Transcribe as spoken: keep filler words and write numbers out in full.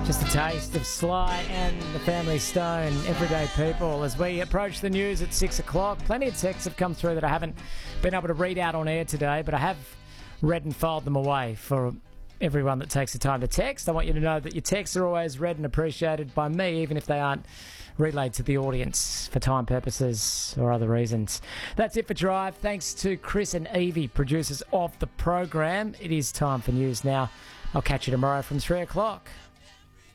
Just a taste of Sly and the Family Stone, Everyday People, as we approach the news at six o'clock. Plenty of texts have come through that I haven't been able to read out on air today, but I have read and filed them away for everyone that takes the time to text. I want you to know that your texts are always read and appreciated by me, even if they aren't relayed to the audience for time purposes or other reasons. That's it for Drive. Thanks to Chris and Evie, producers of the program. It is time for news now. I'll catch you tomorrow from three o'clock.